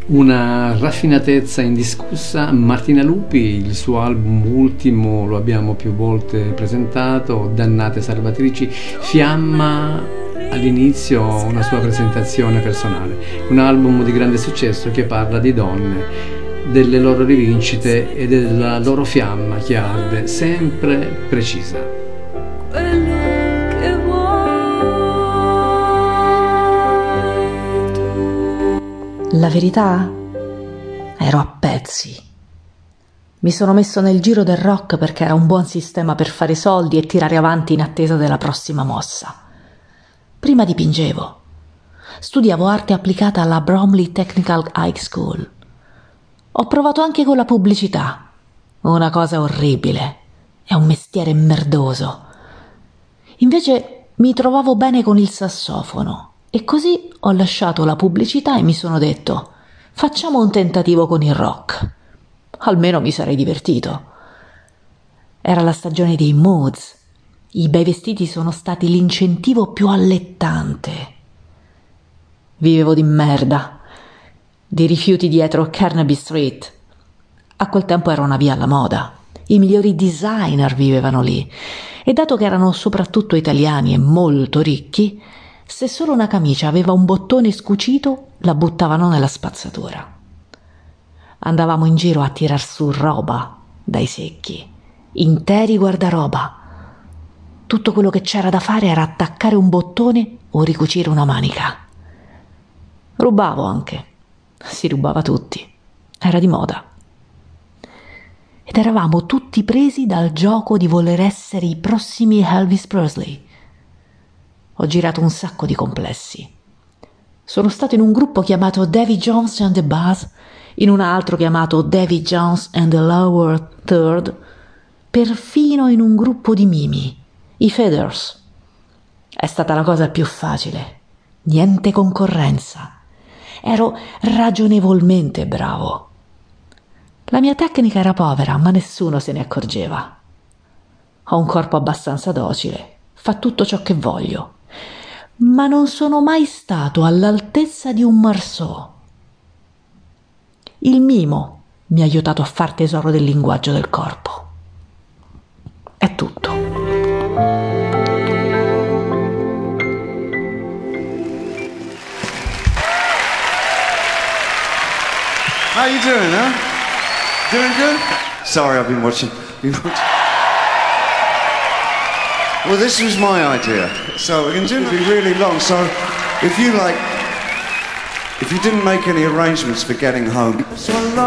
Una raffinatezza indiscussa. Martina Lupi, il suo album ultimo lo abbiamo più volte presentato, Dannate Salvatrici, fiamma all'inizio una sua presentazione personale, un album di grande successo che parla di donne, delle loro rivincite e della loro fiamma che arde sempre precisa. La verità? Ero a pezzi. Mi sono messo nel giro del rock perché era un buon sistema per fare soldi e tirare avanti in attesa della prossima mossa. Prima dipingevo. Studiavo arte applicata alla Bromley Technical High School. Ho provato anche con la pubblicità. Una cosa orribile. È un mestiere merdoso. Invece mi trovavo bene con il sassofono. E così ho lasciato la pubblicità e mi sono detto: facciamo un tentativo con il rock. Almeno mi sarei divertito. Era la stagione dei moods. I bei vestiti sono stati l'incentivo più allettante. Vivevo di merda, di rifiuti dietro Carnaby Street. A quel tempo era una via alla moda. I migliori designer vivevano lì. E dato che erano soprattutto italiani e molto ricchi, se solo una camicia aveva un bottone scucito, la buttavano nella spazzatura. Andavamo in giro a tirar su roba dai secchi, interi guardaroba. Tutto quello che c'era da fare era attaccare un bottone o ricucire una manica. Rubavo anche. Si rubava tutti. Era di moda. Ed eravamo tutti presi dal gioco di voler essere i prossimi Elvis Presley. Ho girato un sacco di complessi. Sono stato in un gruppo chiamato Davy Jones and the Buzz, in un altro chiamato Davy Jones and the Lower Third, perfino in un gruppo di mimi, i Feathers. È stata la cosa più facile. Niente concorrenza. Ero ragionevolmente bravo. La mia tecnica era povera, ma nessuno se ne accorgeva. Ho un corpo abbastanza docile, fa tutto ciò che voglio. Ma non sono mai stato all'altezza di un Marceau. Il mimo mi ha aiutato a far tesoro del linguaggio del corpo. È tutto. How you doing, huh? Doing good? Sorry, I've been watching. Well, this was my idea, so we're going to be really long. So, if you didn't make any arrangements for getting home. So